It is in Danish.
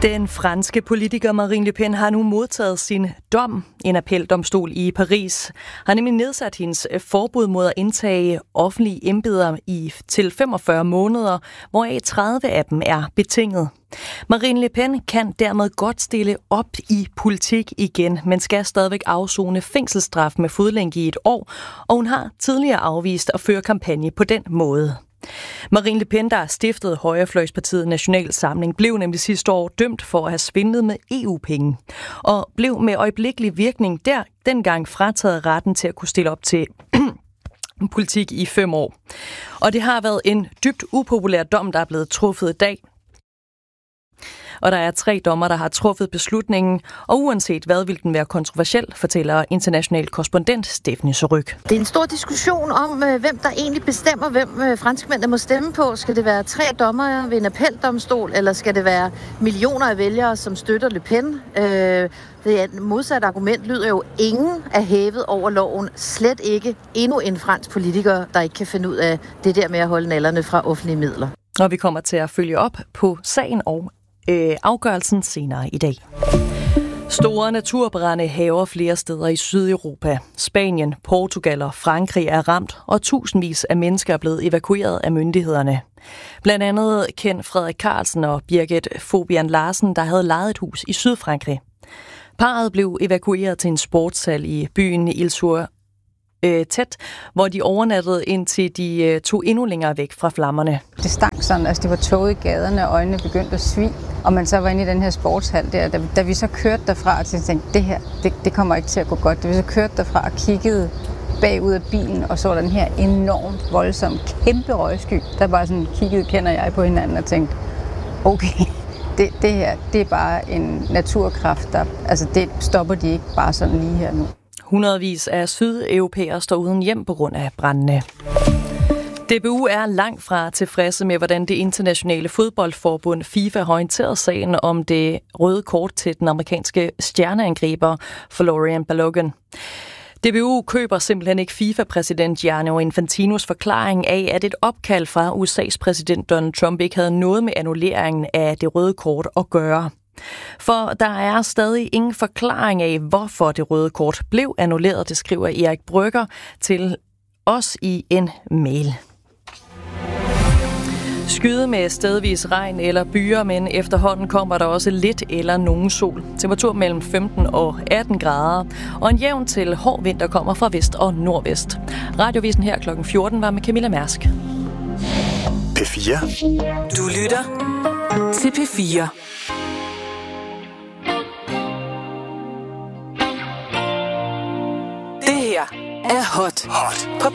Den franske politiker Marine Le Pen har nu modtaget sin dom. En appeldomstol i Paris har nemlig nedsat hendes forbud mod at indtage offentlige embeder til 45 måneder, hvoraf 30 af dem er betinget. Marine Le Pen kan dermed godt stille op i politik igen, men skal stadigvæk afsone fængselsstraf med fodlænke i 1 år, og hun har tidligere afvist at føre kampagne på den måde. Marine Le Pen, der stiftede højrefløjspartiet National Samling, blev nemlig sidste år dømt for at have svindlet med EU-penge, og blev med øjeblikkelig virkning dengang frataget retten til at kunne stille op til politik i 5 år. Og det har været en dybt upopulær dom, der er blevet truffet i dag. Og der er 3 dommer, der har truffet beslutningen, og uanset hvad vil den være kontroversiel, fortæller international korrespondent Stephanie Surrugue. Det er en stor diskussion om, hvem der egentlig bestemmer, hvem franskmændene må stemme på. Skal det være 3 dommere ved en appeldomstol, eller skal det være millioner af vælgere, som støtter Le Pen? Det modsatte argument lyder jo, ingen er hævet over loven. Slet ikke endnu en fransk politiker, der ikke kan finde ud af det der med at holde nallerne fra offentlige midler. Og vi kommer til at følge op på sagen og afgørelsen senere i dag. Store naturbrande hærger flere steder i Sydeuropa. Spanien, Portugal og Frankrig er ramt, og tusindvis af mennesker er blevet evakueret af myndighederne. Blandt andet Ken Frederik Carlsen og Birgit Fobian Larsen, der havde lejet et hus i Sydfrankrig. Parret blev evakueret til en sportshal i byen Ilsur tæt, hvor de overnattede, indtil de tog endnu længere væk fra flammerne. Det stank sådan, altså det var tåget i gaderne, og øjnene begyndte at svie, og man så var inde i den her sportshal der. Da vi så kørte derfra, så tænkte det her, det kommer ikke til at gå godt. Da vi så kørte derfra og kiggede bagud af bilen, og så den her enormt voldsom, kæmpe røgsky, der bare sådan kiggede, kender jeg på hinanden og tænkte, okay, det her, det er bare en naturkraft, der, altså det stopper de ikke bare sådan lige her nu. Hundredvis af sydeuropæere står uden hjem på grund af brandene. DBU er langt fra tilfredse med, hvordan det internationale fodboldforbund FIFA har håndteret sagen om det røde kort til den amerikanske stjerneangriber Florian Balogun. DBU køber simpelthen ikke FIFA-præsident Gianni Infantinos forklaring af, at et opkald fra USA's præsident Donald Trump ikke havde noget med annulleringen af det røde kort at gøre. For der er stadig ingen forklaring af, hvorfor det røde kort blev annulleret, det skriver Erik Brygger til os i en mail. Skyde med stedvis regn eller byer, men efterhånden kommer der også lidt eller nogen sol. Temperatur mellem 15 og 18 grader, og en jævn til hård vinter kommer fra vest og nordvest. Radiovisen her kl. 14 var med Camilla Mærsk. P4. Du lytter til P4. Det her er Hot på